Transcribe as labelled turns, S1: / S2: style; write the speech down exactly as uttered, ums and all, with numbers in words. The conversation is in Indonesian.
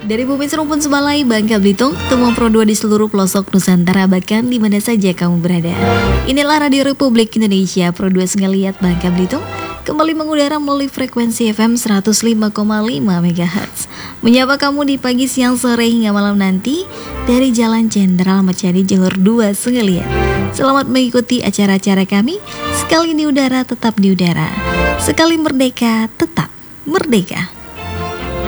S1: Dari Bumi Serumpun Sebalai, Bangka Belitung, temuan Pro dua di seluruh pelosok Nusantara, bahkan di mana saja kamu berada. Inilah Radio Republik Indonesia, Pro dua Sengeliat Bangka Belitung, kembali mengudara melalui frekuensi F M seratus lima koma lima megahertz. Menyapa kamu di pagi, siang, sore, hingga malam nanti dari Jalan Jenderal Mechadi Johor dua Sengeliat. Selamat mengikuti acara-acara kami. Sekali di udara, tetap di udara. Sekali merdeka, tetap merdeka.